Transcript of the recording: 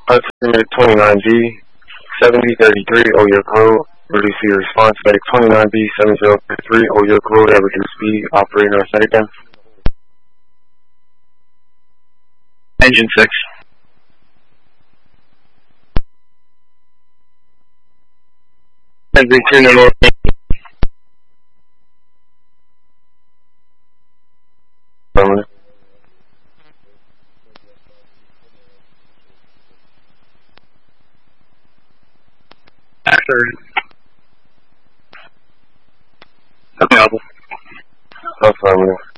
Unit 29B, 7033 Oak Road. Reduce your response. Medic 29B, 7033 Oak Road at reduced speed. Operator on site again. Engine 6. Engine 2 north. After. Available. Affirmative.